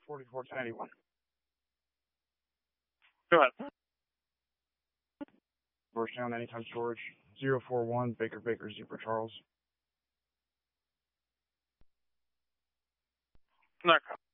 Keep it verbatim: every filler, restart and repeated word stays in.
forty-four ten eighty-one. Go ahead. First down, anytime storage. zero four one, Baker Baker, Zebra Charles. Narco.